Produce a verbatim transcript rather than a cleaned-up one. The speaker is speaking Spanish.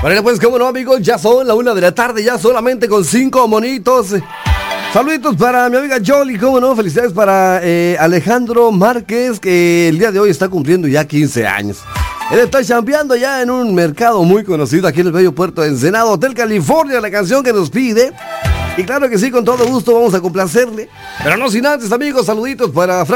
Bueno, pues cómo no, amigos, ya son la una de la tarde, ya solamente con cinco monitos. Saluditos para mi amiga Jolly, cómo no, felicidades para eh, Alejandro Márquez, que el día de hoy está cumpliendo ya quince años. Él está chambeando ya en un mercado muy conocido aquí en el bello puerto de Ensenada, Hotel California, la canción que nos pide. Y claro que sí, con todo gusto vamos a complacerle. Pero no sin antes, amigos, saluditos para Fran